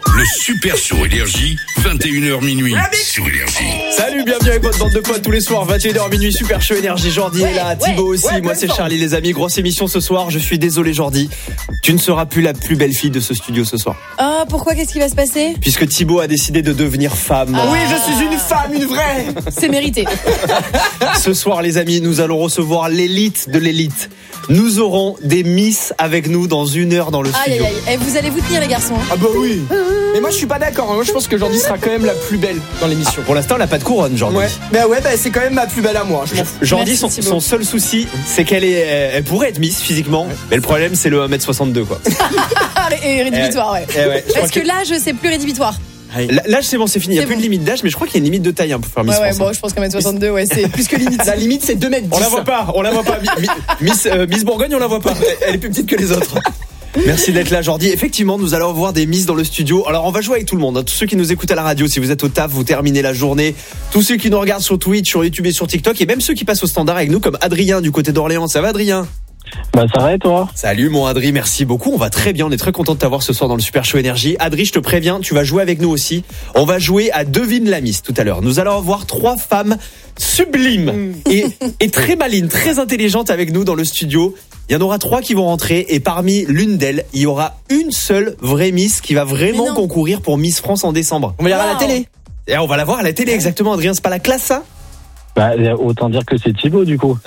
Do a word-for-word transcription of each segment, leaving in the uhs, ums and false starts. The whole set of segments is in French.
Le Super Show Énergie, vingt et une heures minuit sur Énergie. Salut, bienvenue avec votre bande de potes tous les soirs, vingt et une heures minuit, Super Show Énergie. Jordi ouais, est là, Thibaut ouais, aussi, ouais, moi c'est Charlie les amis. Grosse émission ce soir, je suis désolé Jordi. Tu ne seras plus la plus belle fille de ce studio ce soir. Ah, pourquoi, qu'est-ce qui va se passer? Puisque Thibaut a décidé de devenir femme. Ah. Oui, je suis une femme, une vraie. C'est mérité. Ce soir les amis, nous allons recevoir l'élite de l'élite. Nous aurons des Miss avec nous dans une heure dans le aïe, studio. Aïe aïe, vous allez vous tenir les garçons. Ah bah oui. Mais moi je suis pas d'accord, moi je pense que Jordi sera quand même la plus belle dans l'émission. Ah, pour l'instant elle a pas de couronne Jordi. Ouais. Bah ouais, bah c'est quand même ma plus belle à moi, je m'en fous. Jordi, son, son seul souci c'est qu'elle est, elle pourrait être Miss physiquement, ouais. Mais le problème c'est le un mètre soixante-deux quoi. Et rédhibitoire, ouais. Eh ouais Est-ce que, que l'âge c'est plus rédhibitoire? L'âge c'est bon, c'est fini, il n'y a plus bon. de limite d'âge, mais je crois qu'il y a une limite de taille hein, pour faire Miss ouais, France. Ouais, bon, je pense qu'un mètre soixante-deux, ouais, c'est plus que limite. La limite c'est deux mètres dix. On la voit pas, on la voit pas. Miss, euh, Miss Bourgogne, on la voit pas. Elle est plus petite que les autres. Merci d'être là Jordi. Effectivement, nous allons voir des Miss dans le studio. Alors on va jouer avec tout le monde, hein. Tous ceux qui nous écoutent à la radio, si vous êtes au taf, vous terminez la journée. Tous ceux qui nous regardent sur Twitch, sur YouTube et sur TikTok, et même ceux qui passent au standard avec nous, comme Adrien du côté d'Orléans. Ça va Adrien? Bah ça va et toi? Salut mon Adri, merci beaucoup, on va très bien, on est très content de t'avoir ce soir dans le Super Show Énergie. Adri, je te préviens, tu vas jouer avec nous aussi. On va jouer à Devine la Miss tout à l'heure. Nous allons avoir trois femmes sublimes et, et très malines, très intelligentes avec nous dans le studio. Il y en aura trois qui vont rentrer et parmi l'une d'elles, il y aura une seule vraie Miss qui va vraiment concourir pour Miss France en décembre. On va y avoir wow. à la télé. Et on va la voir à la télé, exactement Adrien, c'est pas la classe ça? Bah, autant dire que c'est Thibaut du coup.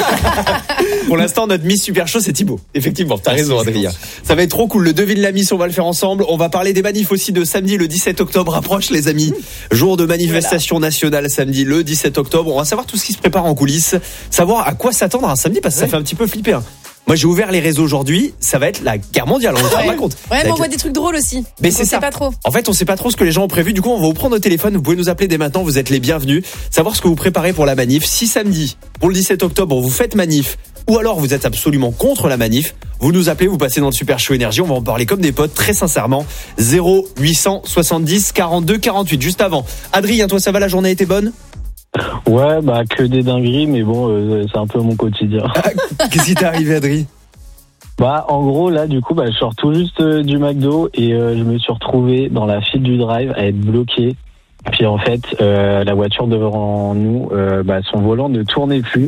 Pour l'instant, notre Miss Super Show, c'est Thibaut. Effectivement, t'as raison, Adrien. Ça va être trop cool. Le Devine la Miss, on va le faire ensemble. On va parler des manifs aussi de samedi, le dix-sept octobre. Approche, les amis. Jour de manifestation voilà. nationale samedi, le dix-sept octobre. On va savoir tout ce qui se prépare en coulisses. Savoir à quoi s'attendre un samedi, parce que ouais. ça fait un petit peu flipper. Hein. Moi, j'ai ouvert les réseaux aujourd'hui. Ça va être la guerre mondiale. On ne se rend pas compte. Ouais, mais on voit être... des trucs drôles aussi. Mais c'est on ça. Sait pas trop. En fait, on sait pas trop ce que les gens ont prévu. Du coup, on va vous prendre au téléphone. Vous pouvez nous appeler dès maintenant. Vous êtes les bienvenus. Savoir ce que vous préparez pour la manif. Si samedi, pour le dix-sept octobre, vous faites manif, ou alors vous êtes absolument contre la manif, vous nous appelez, vous passez dans le Super Show Énergie. On va en parler comme des potes, très sincèrement. zéro huit cent soixante-dix quarante-deux quarante-huit. Juste avant. Adrien, toi, ça va? La journée était bonne? Ouais, bah que des dingueries, mais bon, euh, c'est un peu mon quotidien. Ah, qu'est-ce qui t'est arrivé, Adrien? Bah en gros là du coup bah je sors tout juste euh, du McDo et euh, je me suis retrouvé dans la file du drive à être bloqué. Puis en fait euh, la voiture devant nous, euh, bah son volant ne tournait plus